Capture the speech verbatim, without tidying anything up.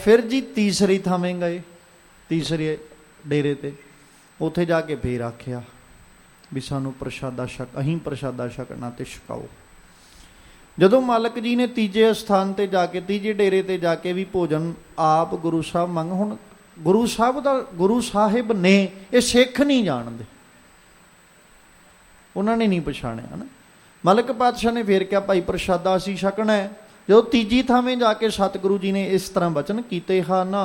ਫਿਰ ਜੀ ਤੀਸਰੀ ਥਾਵੇਂ ਗਏ, ਤੀਸਰੇ ਡੇਰੇ 'ਤੇ। ਉੱਥੇ ਜਾ ਕੇ ਫੇਰ ਆਖਿਆ ਵੀ ਸਾਨੂੰ ਪ੍ਰਸ਼ਾਦਾ ਛਕ, ਅਸੀਂ ਪ੍ਰਸ਼ਾਦਾ ਛਕਣਾ ਤੇ ਛਕਾਓ। ਜਦੋਂ ਮਾਲਕ ਜੀ ਨੇ ਤੀਜੇ ਸਥਾਨ 'ਤੇ ਜਾ ਕੇ, ਤੀਜੇ ਡੇਰੇ 'ਤੇ ਜਾ ਕੇ ਵੀ ਭੋਜਨ ਆਪ ਗੁਰੂ ਸਾਹਿਬ ਮੰਗ, ਹੁਣ ਗੁਰੂ ਸਾਹਿਬ ਦਾ, ਗੁਰੂ ਸਾਹਿਬ ਨੇ, ਇਹ ਸਿੱਖ ਨਹੀਂ ਜਾਣਦੇ, ਉਹਨਾਂ ਨੇ ਨਹੀਂ ਪਛਾਣਿਆ ਨਾ। ਮਲਕ ਪਾਤਸ਼ਾਹ ਨੇ ਫੇਰ ਕਿਹਾ ਭਾਈ ਪ੍ਰਸ਼ਾਦਾ ਅਸੀਂ ਛਕਣਾ ਹੈ। ਜਦੋਂ ਤੀਜੀ ਥਾਵੇਂ ਜਾ ਕੇ ਸਤਿਗੁਰੂ ਜੀ ਨੇ ਇਸ ਤਰ੍ਹਾਂ ਬਚਨ ਕੀਤੇ, ਹਾ ਨਾ